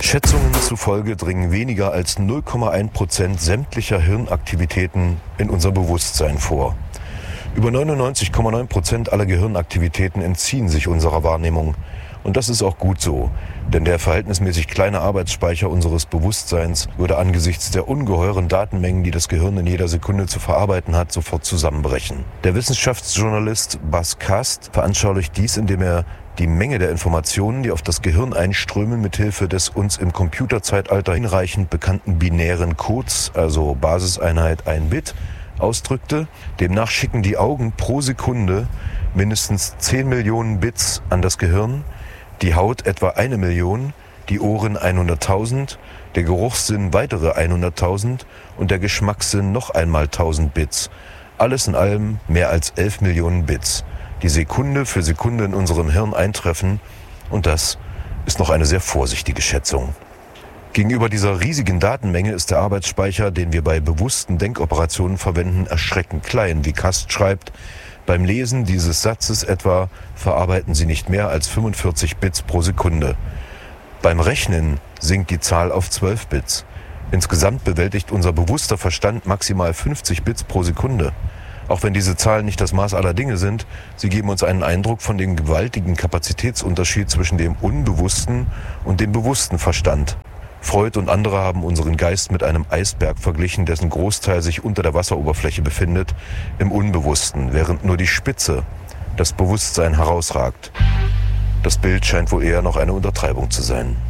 Schätzungen zufolge dringen weniger als 0,1% sämtlicher Hirnaktivitäten in unser Bewusstsein vor. Über 99,9% aller Gehirnaktivitäten entziehen sich unserer Wahrnehmung. Und das ist auch gut so, denn der verhältnismäßig kleine Arbeitsspeicher unseres Bewusstseins würde angesichts der ungeheuren Datenmengen, die das Gehirn in jeder Sekunde zu verarbeiten hat, sofort zusammenbrechen. Der Wissenschaftsjournalist Bas Kast veranschaulicht dies, indem er die Menge der Informationen, die auf das Gehirn einströmen, mithilfe des uns im Computerzeitalter hinreichend bekannten binären Codes, also Basiseinheit 1 Bit, ausdrückte. Demnach schicken die Augen pro Sekunde mindestens 10 Millionen Bits an das Gehirn, die Haut etwa 1 Million, die Ohren 100.000, der Geruchssinn weitere 100.000 und der Geschmackssinn noch einmal 1000 Bits. Alles in allem mehr als 11 Millionen Bits, die Sekunde für Sekunde in unserem Hirn eintreffen, und das ist noch eine sehr vorsichtige Schätzung. Gegenüber dieser riesigen Datenmenge ist der Arbeitsspeicher, den wir bei bewussten Denkoperationen verwenden, erschreckend klein. Wie Kast schreibt, beim Lesen dieses Satzes etwa verarbeiten Sie nicht mehr als 45 Bits pro Sekunde. Beim Rechnen sinkt die Zahl auf 12 Bits. Insgesamt bewältigt unser bewusster Verstand maximal 50 Bits pro Sekunde. Auch wenn diese Zahlen nicht das Maß aller Dinge sind, sie geben uns einen Eindruck von dem gewaltigen Kapazitätsunterschied zwischen dem unbewussten und dem bewussten Verstand. Freud und andere haben unseren Geist mit einem Eisberg verglichen, dessen Großteil sich unter der Wasseroberfläche befindet, im Unbewussten, während nur die Spitze, das Bewusstsein, herausragt. Das Bild scheint wohl eher noch eine Untertreibung zu sein.